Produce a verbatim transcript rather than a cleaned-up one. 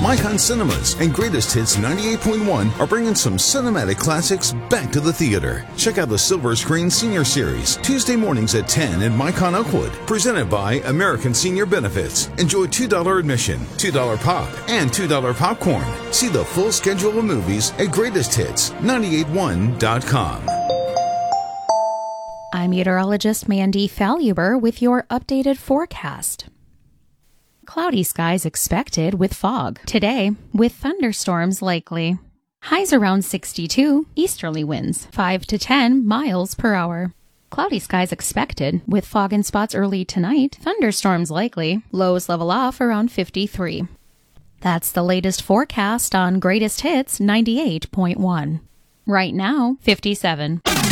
Micon Cinemas and Greatest Hits ninety-eight point one are bringing some cinematic classics back to the theater. Check out the Silver Screen Senior Series, Tuesday mornings at ten in Micon Oakwood, presented by American Senior Benefits. Enjoy two dollars admission, two dollars pop, and two dollars popcorn. See the full schedule of movies at greatest hits nine eight one dot com. I'm meteorologist Mandy Faluber with your updated forecast. Cloudy skies expected with fog today, with thunderstorms likely. Highs around sixty-two, easterly winds five to ten miles per hour. Cloudy skies expected with fog in spots early tonight, thunderstorms likely. Lows level off around fifty-three. That's the latest forecast on Greatest Hits ninety-eight point one. Right now, fifty-seven.